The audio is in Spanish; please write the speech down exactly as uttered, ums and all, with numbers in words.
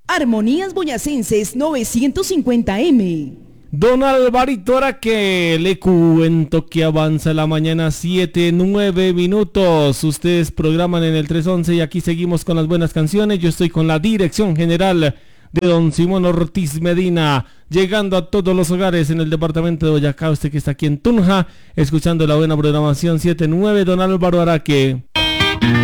Armonías Boyacenses novecientos cincuenta eme. Don Alvarito Araque, le cuento que avanza la mañana siete, nueve minutos. Ustedes programan en el trescientos once y aquí seguimos con las buenas canciones. Yo estoy con la dirección general de don Simón Ortiz Medina, llegando a todos los hogares en el departamento de Boyacá. Usted que está aquí en Tunja, escuchando la buena programación siete nueve, don Álvaro Araque.